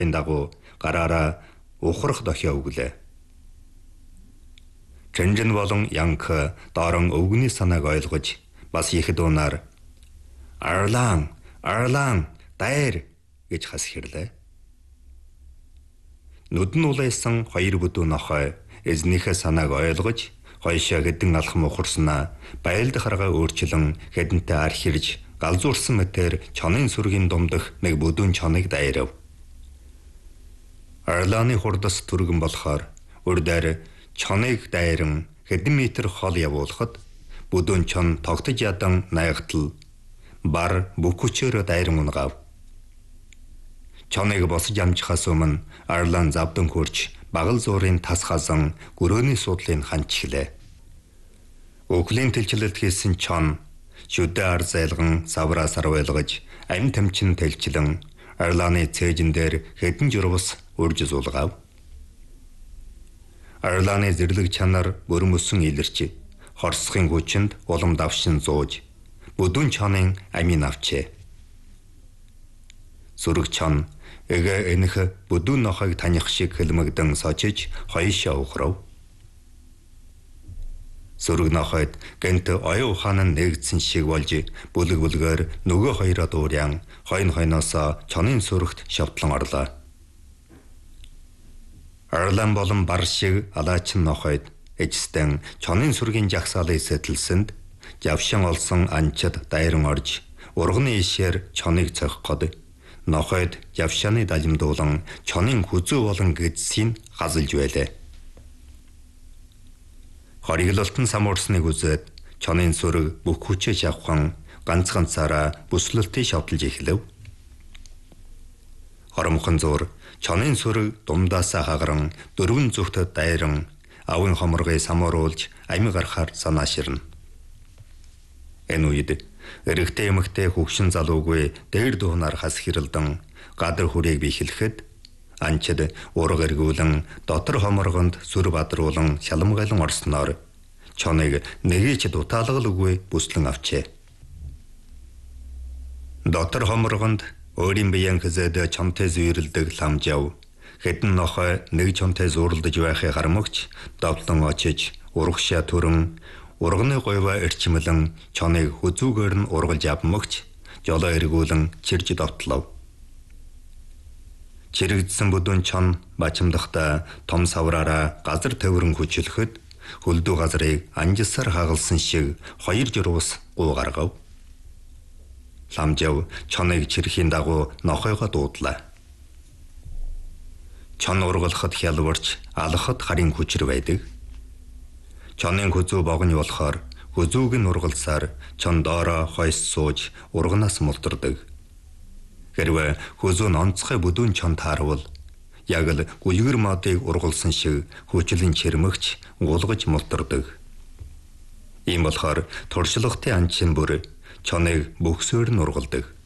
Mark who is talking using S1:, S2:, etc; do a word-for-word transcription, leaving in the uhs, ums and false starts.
S1: энэ дагуу гараараа ухрах дохио өглөө. Чэнжэн болон Янх доорон өвгөний санааг ойлгож бас их дуунаар Арлан, Арлан, дайр гэж хас хэрлээ. Нүдэн улайсан хоёр бүдүүн нохой эзнийхээ санааг ойлгож хойшоо хэдэн алхам ухарснаа байлд харгаа өөрчлөн хэдэнтэй ар хэрж галзуурсан мэтэр чонын сүргийн думдах нэг бүдүүн чоныг дайрав. Арланы хурдас түргэн болохоор урдаар чоныг дайран хэдэн метр хол явуулахад бүдүүн чон тогтож ядан найгтал бар бүх хүчээр дайран унгав. Чоныг босож амжихаас өмнө Арлан завдан хурж багал зуурын тас хазан гөрөөний суудлыг ханчихлээ. Өглөөний тэлчлэлд хийсэн чон шүдэ ар зайлган савраа сарвайлгаж амь тамчин тэлчлэн Арланы цээжин дээр хэдэн журвас урж зулгав. Арланы зэрлэг чанар бүрэн өсөн илэрч хорсохын хүчинд улам давшин зууж бүдүүн чонын амийн авчээ. Сүрэг чон эгэ энэх бүдүүн нохойг таних шиг хэлмэгдэн сочиж хойшоо ухрав. Сүрэг нохойд гэнт оюун ухаан нь нэгдсэн шиг болж бүлэг бүлгээр нөгөө хоёроо дуурян хойн хойноосоо чонын сүрэгт шавтлан орлоо. Арлан болон бар шиг алаачин нохойд эжстэн чонын сүргийн жагсаалыг сэтэлсэнд жавшин олсон анчид дайран орж урганы ишээр чоныг цохиход нохойд жавшааны далимдуулан чонын хүзүү болон гэдсийг хазалж байлаа. Хориглолтон самуурсныг үзээд чонын сүрэг бүх хүчээ шавхан ганц ганцаараа бүслэлтийг шавталж эхлэв. Хоромхон зур чонын сүрэг думдаасаа хагаран дөрвөн зүгт дайран авын хоморгыг самууруулж ами гарахаар санааширна. Энэ үед эрэгтэй эмэгтэй хөгшин залуугүй дээр дуунаар хас хэрэлдэн гадар хүрийг бихлэхэд анчид ураг эргүүлэн дотор хоморгонд сүр бадруулан шаламгайлан орсноор чоныг нэгээч дутаалгалгүй бүслэн авчээ. Дотор хоморгонд өөрийн биеийн хэзээд чонтой зүйрэлдэг ламжав хэдэн нохой нэг чонтой зууралдаж байхыг харамгч давлан очиж урагшаа түрэн урганы гойва эрчимлэн чоныг хүзүүгээр нь ургалж авмагч жолоо эргүүлэн чирж довтлов. Чирэгдсэн бүдүүн чон бачимдахдаа том савраараа газар төвөрөн хүчлэхэд хөлдөө газрыг анжисаар хагалсан шиг хоёр журвас гуу гаргав. Ламжав чоныг чирхийн дагуу нохойгоо дуудлаа. Чон ургалахад хялбарч алхахад харин хүчээр байдаг. Чонын хүзүү богоно болохоор хүзүүг нь ургалсаар чон доороо хойс сууж урганаас мулдардаг. Хэрвээ хүзүү нь онцгой бүдүүн чон таарвал яг л гүлгэр модыг ургалсан шиг хүчлэн чирмэгч гулгаж мулдардаг. Ийм болохоор туршлагатай анчин бүр чоныг бөхсөөр нь ургалдаг.